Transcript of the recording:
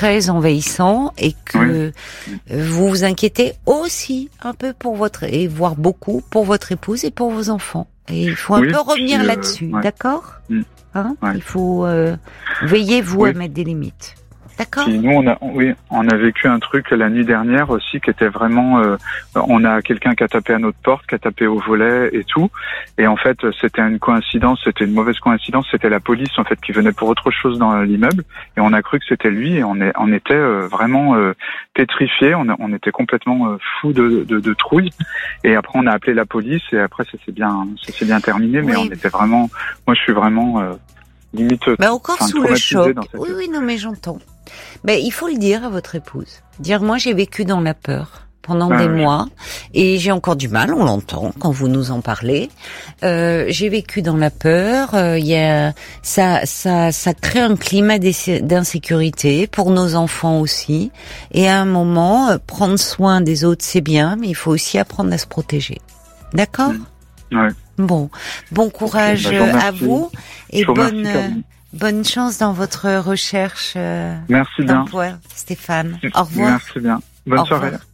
très envahissant et que vous vous inquiétez aussi un peu pour et voire beaucoup pour votre épouse et pour vos enfants. Et il faut un peu revenir là-dessus, d'accord? Hein? Il faut veiller vous à mettre des limites. D'accord. Puis nous, on a vécu un truc la nuit dernière aussi qui était vraiment. On a quelqu'un qui a tapé à notre porte, qui a tapé au volet et tout. Et en fait, c'était une coïncidence, c'était une mauvaise coïncidence. C'était la police en fait qui venait pour autre chose dans l'immeuble. Et on a cru que c'était lui. Et on était vraiment pétrifiés. On était complètement fous de trouille. Et après, on a appelé la police. Et après, ça s'est bien terminé. Mais on était vraiment. Moi, je suis vraiment limite. Mais encore sous le choc. Oui, non, mais j'entends. Mais il faut le dire à votre épouse. Dire, moi, j'ai vécu dans la peur pendant des mois et j'ai encore du mal, on l'entend quand vous nous en parlez. J'ai vécu dans la peur, ça crée un climat d'insécurité pour nos enfants aussi. Et à un moment, prendre soin des autres, c'est bien, mais il faut aussi apprendre à se protéger. D'accord? Bon courage à vous et bonne chance dans votre recherche Merci d'emploi, Stéphane. Au revoir. Merci bien. Bonne soirée.